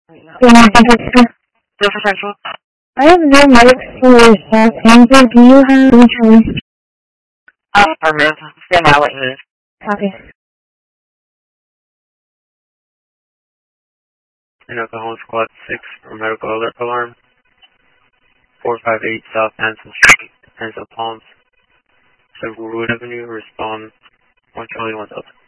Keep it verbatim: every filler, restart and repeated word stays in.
Zero for Central. I have no mics for South Hansel. Do you have any choice? Affirmative. Stand by, what news? Copy. In Oklahoma Squad six for medical alert alarm. four five eight South Hanson Street, Hanson Palms, Central Road Avenue, respond one Charlie one Delta.